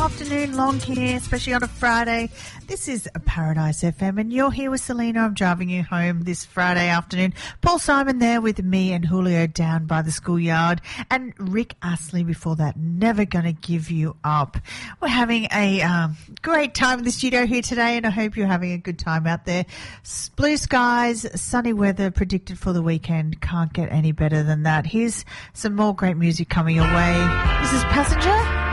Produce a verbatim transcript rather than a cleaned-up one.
afternoon long here, especially on a Friday. This is Paradise F M and you're here with Selena. I'm driving you home this Friday afternoon. Paul Simon there with me and Julio down by the schoolyard, and Rick Astley before that, Never Gonna Give You Up. We're having a um, great time in the studio here today, and I hope you're having a good time out there. Blue skies, sunny weather predicted for the weekend. Can't get any better than that. Here's some more great music coming your way. This is Passenger.